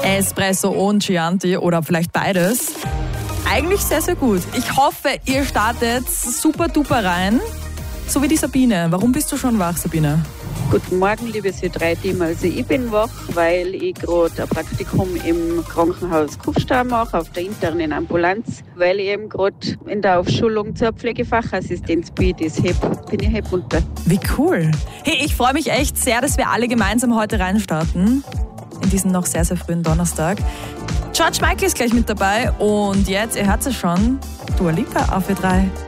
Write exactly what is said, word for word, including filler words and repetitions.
Espresso und Chianti oder vielleicht beides. Eigentlich sehr, sehr gut. Ich hoffe, ihr startet super duper rein, so wie die Sabine. Warum bist du schon wach, Sabine? Guten Morgen, liebes Ö drei Team. Also ich bin wach, weil ich gerade ein Praktikum im Krankenhaus Kufstein mache, auf der internen Ambulanz, weil ich eben gerade in der Aufschulung zur Pflegefachassistenz bin. Das heb, bin ich Hebmutter. Wie cool. Hey, ich freue mich echt sehr, dass wir alle gemeinsam heute reinstarten. In diesen noch sehr, sehr frühen Donnerstag. George Michael ist gleich mit dabei und jetzt, ihr hört es schon, Dua Lipa auf Ö drei.